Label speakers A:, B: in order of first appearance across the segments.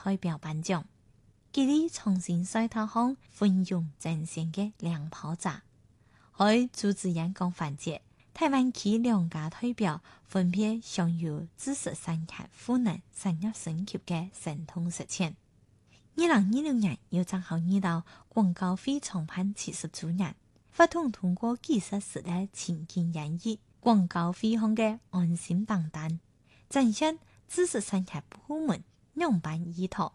A: 代表頒獎，激勵重新賽道上奮勇爭先嘅兩跑者。喺主持演講環節，台灣區兩家代表分別享有知識產權賦能產業升級嘅成功實踐。2026年又正好遇到廣告費創辦70週年，法通過技術時代情景演繹廣告費上嘅安心等等，展現知識產權部門兩辦依託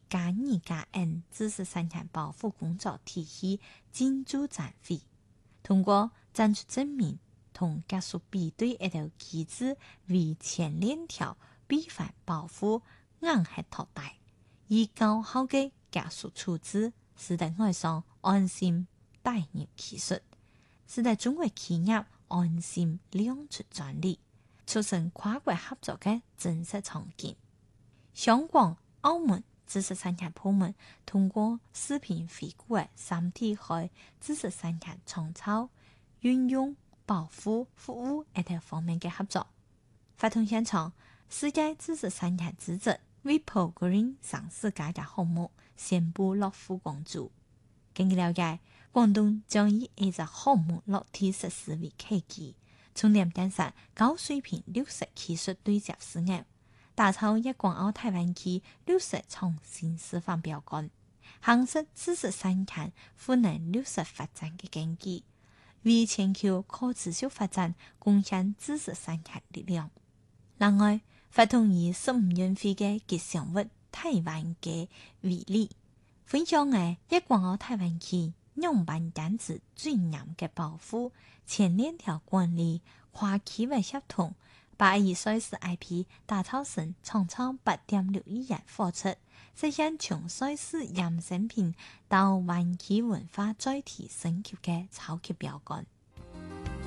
A: 1+2+N 知識產權保護工作體系進駐展會，通過產出證明同技術比對一條機制為前鏈條備份保護硬核托帶，以高效嘅技術處置，使得外商安心帶入技術，使得中國企業安心亮出專利，促成跨國合作嘅真實場景。香港、澳門知識產權部門通過視頻回顧嘅3地開知識產權創造、運用、保護、服務一條方面嘅合作。法通現場，世界知識產權組織為 Green 上市改革項目宣布落戶廣州。根據了解，廣東將以一個項目落地實施為契機，重點建設高水平綠色技術對接事業，打造粵港澳大灣區綠色創新示範標杆，夯實知識產權賦能綠色發展嘅根基，為全球可持續發展貢獻知識產權力量。另外，法通以15億元嘅吉祥物台灣雞為例，分享嘅粵港澳大灣區兩辦單子最嚴嘅保護、前鏈條管理、跨企業協同，把以賽事 IP 打造成創造8.6億元貨出，實現從賽事衍生品到灣區文化載體升級嘅超級標杆。